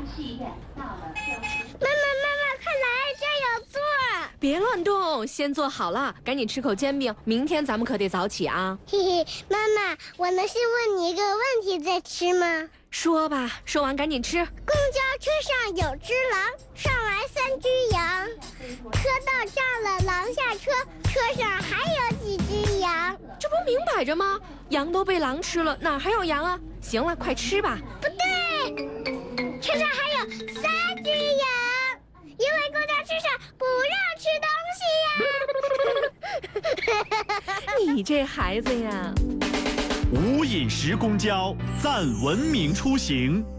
快来，这儿有座。 别乱动，先坐好了，赶紧吃口煎饼，明天咱们可得早起啊。 嘿嘿，妈妈，我能先问你一个问题再吃吗？ 说吧，说完赶紧吃。 公交车上有只狼，上来3只羊，车到这儿了，狼下车，车上还有几只羊？ 这不明摆着吗？羊都被狼吃了，哪还有羊啊？行了，快吃吧。 不对，车上还有3只羊，因为公交车上不让吃东西呀。 你这孩子呀！ 无饮食公交，赞文明出行。